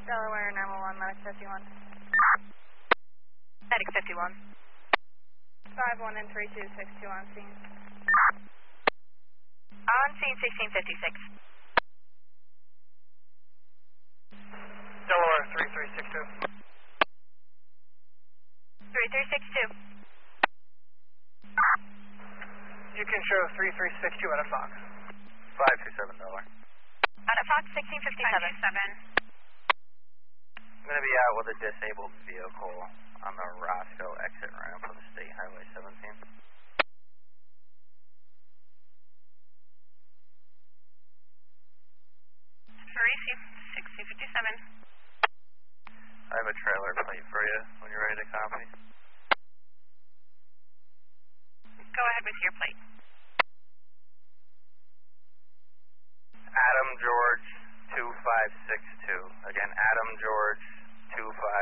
Delaware 911, Medic 51. Medic 51. 51 and 326 on scene. On scene 1656. Delaware 3362. 3362. You can show 3362 at a Fox. 527 Delaware. On a Fox 1657. 527. I'm going to be out with a disabled vehicle on the Roscoe exit ramp of State Highway 17. Parisi 1657. I have a trailer plate for you when you're ready to copy. Go ahead with your plate. Adam George 2562. Again, Adam George